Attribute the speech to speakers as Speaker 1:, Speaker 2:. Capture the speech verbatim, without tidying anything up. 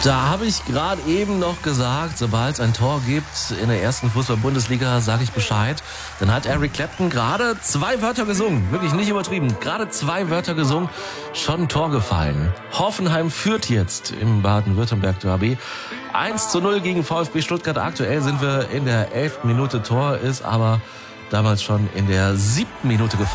Speaker 1: Da habe ich gerade eben noch gesagt, sobald es ein Tor gibt in der ersten Fußball-Bundesliga, sage ich Bescheid. Dann hat Eric Clapton gerade zwei Wörter gesungen, wirklich nicht übertrieben, gerade zwei Wörter gesungen, schon ein Tor gefallen. Hoffenheim führt jetzt im Baden-Württemberg-Derby eins zu null gegen VfB Stuttgart. Aktuell sind wir in der elften Minute, Tor ist aber damals schon in der siebten Minute gefallen.